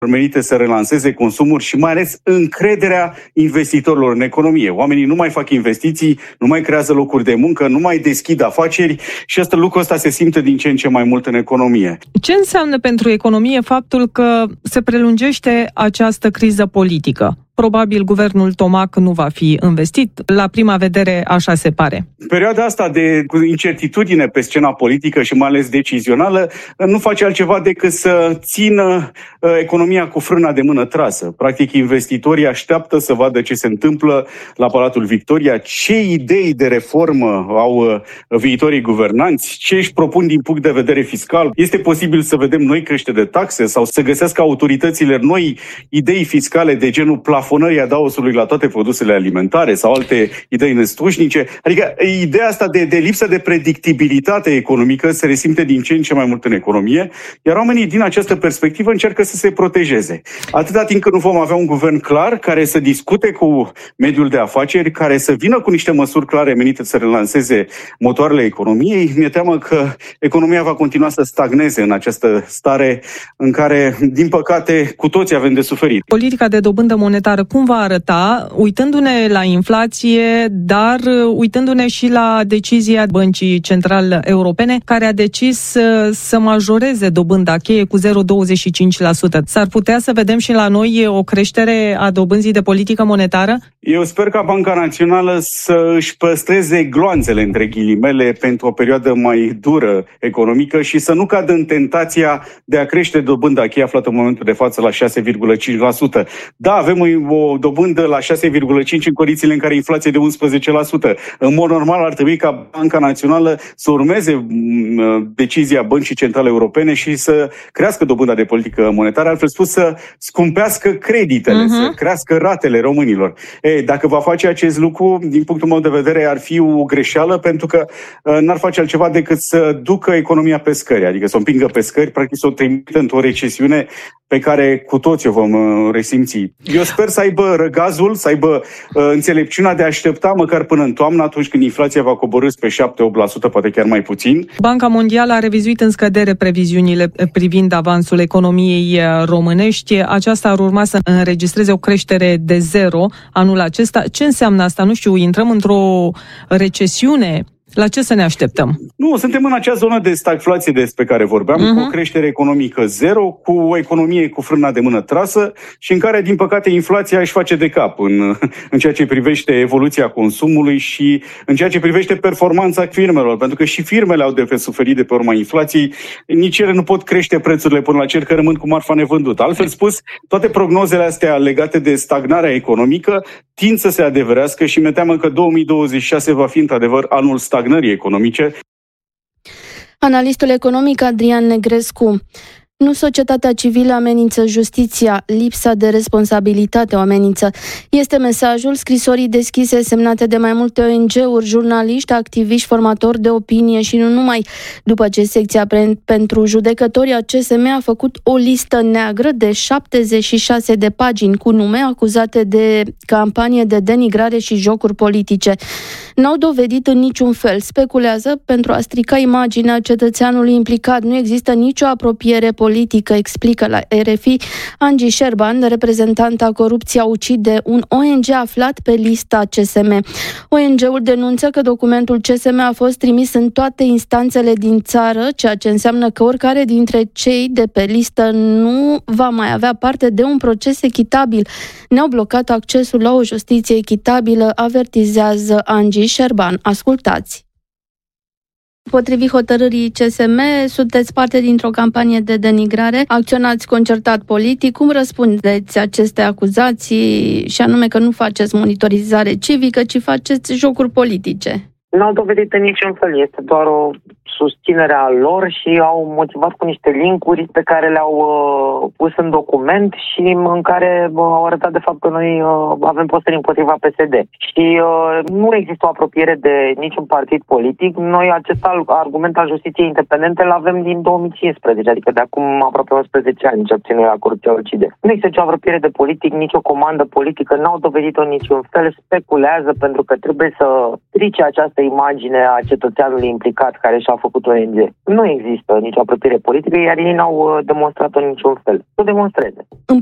menite să relanseze consumuri și mai ales încrederea investitorilor în economie. Oamenii nu mai fac investiții, nu mai creează locuri de muncă, nu mai deschid afaceri și lucrul ăsta se simte din ce în ce mai mult în economie. Ce înseamnă pentru economie faptul că se prelungește această criză politică? Probabil guvernul Tomac nu va fi investit. La prima vedere așa se pare. Perioada asta de incertitudine pe scena politică și mai ales decizională nu face altceva decât să țină economia cu frâna de mână trasă. Practic, investitorii așteaptă să vadă ce se întâmplă la Palatul Victoria, ce idei de reformă au viitorii guvernanți, ce își propun din punct de vedere fiscal. Este posibil să vedem noi creșteri de taxe sau să găsească autoritățile noi idei fiscale de genul plafonării adaosului la toate produsele alimentare sau alte idei năstrușnice. Adică ideea asta de lipsă de predictibilitate economică se resimte din ce în ce mai mult în economie, iar oamenii din această perspectivă încearcă să se protejeze. Atâta timp cât nu vom avea un guvern clar care să discute cu mediul de afaceri, care să vină cu niște măsuri clare menite să relanseze motoarele economiei, mi-e teamă că economia va continua să stagneze în această stare în care, din păcate, cu toții avem de suferit. Politica de dobândă monetară cum va arăta, uitându-ne la inflație, dar uitându-ne și la decizia Băncii Centrale Europene, care a decis să majoreze dobânda cheie cu 0,25%. S-ar putea să vedem și la noi o creștere a dobânzii de politică monetară? Eu sper ca Banca Națională să își păstreze gloanțele, între ghilimele, pentru o perioadă mai dură economică și să nu cadă în tentația de a crește dobânda cheie aflată în momentul de față la 6,5%. Da, avem o dobândă la 6,5% în condițiile în care inflația e de 11%. În mod normal ar trebui ca Banca Națională să urmeze decizia Băncii Centrale Europene și să crească dobânda de politică monetară, altfel spus să scumpească creditele, să crească ratele românilor. Dacă va face acest lucru, din punctul meu de vedere, ar fi o greșeală, pentru că n-ar face altceva decât să ducă economia pe scări, adică să o împingă pe scări, practic să o trimită într-o recesiune pe care cu toții o vom resimți. Eu sper să aibă răgazul, să aibă înțelepciunea de a aștepta măcar până în toamnă, atunci când inflația va coborî pe 7-8%, poate chiar mai puțin. Banca Mondială a revizuit în scădere previziunile privind avansul economiei românești. Aceasta ar urma să înregistreze o creștere de 0 anul acesta. Ce înseamnă asta? Nu știu, intrăm într-o recesiune? La ce să ne așteptăm? Nu, suntem în acea zonă de stagflație despre care vorbeam, cu o creștere economică zero, cu o economie cu frâna de mână trasă și în care, din păcate, inflația își face de cap în ceea ce privește evoluția consumului și în ceea ce privește performanța firmelor, pentru că și firmele au de suferit de pe urma inflației, nici ele nu pot crește prețurile până la cer, că rămân cu marfa nevândută. Altfel spus, toate prognozele astea legate de stagnarea economică tind să se adeverească și mi-e teamă că 2026 va fi într-adevăr anul stagnării economice. Analistul economic Adrian Negrescu. Nu societatea civilă amenință justiția, lipsa de responsabilitate o amenință. Este mesajul scrisorii deschise semnate de mai multe ONG-uri, jurnaliști, activiști, formatori de opinie și nu numai. După ce secția pentru judecătorii a CSM a făcut o listă neagră de 76 de pagini cu nume acuzate de campanie de denigrare și jocuri politice. N-au dovedit în niciun fel, speculează pentru a strica imaginea cetățeanului implicat. Nu există nicio apropiere politică, explică la RFI Angie Șerban, reprezentanta Corupția Ucide, un ONG aflat pe lista CSM. ONG-ul denunță că documentul CSM a fost trimis în toate instanțele din țară, ceea ce înseamnă că oricare dintre cei de pe listă nu va mai avea parte de un proces echitabil. Ne-au blocat accesul la o justiție echitabilă, avertizează Angie Șerban. Ascultați! Potrivit hotărârii CSM, sunteți parte dintr-o campanie de denigrare, acționați concertat politic. Cum răspundeți aceste acuzații și anume că nu faceți monitorizare civică, ci faceți jocuri politice? N-au dovedit în niciun fel, este doar o susținere a lor și au motivat cu niște linkuri pe care le-au pus în document și în care au arătat de fapt că noi avem posteri împotriva PSD. Și nu există o apropiere de niciun partid politic. Noi acest argument al justiției independente îl avem din 2015, adică de acum aproape 11 ani ce obținuia Corupția Ucide. Nu există nicio apropiere de politic, nicio comandă politică, n-au dovedit-o în niciun fel, speculează pentru că trebuie să strice această imagine a cetățeanului implicat care și-a făcut făcut ONG. Nu există nicio apropiere politică, iar ei n-au demonstrat-o în niciun fel. Să demonstreze.